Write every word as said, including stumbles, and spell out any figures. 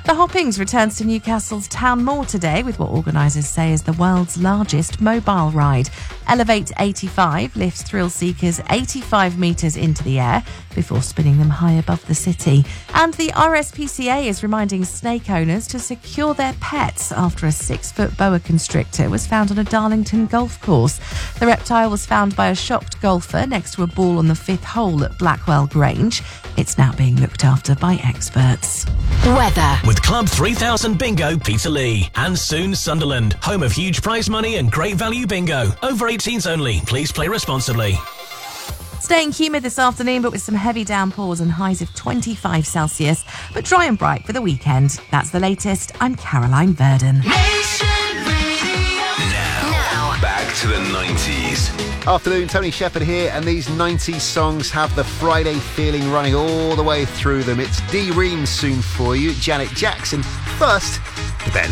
The Hoppings returns to Newcastle's Town Moor today with what organisers say is the world's largest mobile ride. Elevate eighty-five lifts thrill seekers eighty-five metres into the air before spinning them high above the city. And the R S P C A is reminding snake owners to secure their pets after a six-foot boa constrictor was found on a Darlington golf course. The reptile was found by a shocked golfer next to a ball on the fifth hole at Blackwell Grange. It's now being looked after by experts. Weather. With Club three thousand Bingo, Peterlee. And soon Sunderland, home of huge prize money and great value bingo. Over eighteens only. Please play responsibly. Staying humid this afternoon, but with some heavy downpours and highs of twenty-five Celsius, but dry and bright for the weekend. That's the latest. I'm Caroline Verdon. Nation Radio. Now, back to the nineties. Afternoon, Tony Shepherd here, and these nineties songs have the Friday feeling running all the way through them. It's Dee Ream soon for you, Janet Jackson. First, the Ben